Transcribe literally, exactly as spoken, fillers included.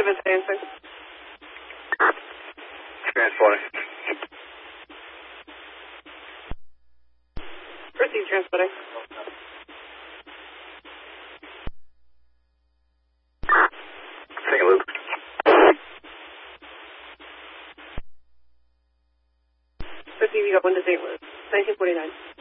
Seven Stanson. Transporting. Receive transporting. Saint Luke. Receive, you got one to Saint Louis. nineteen forty-nine.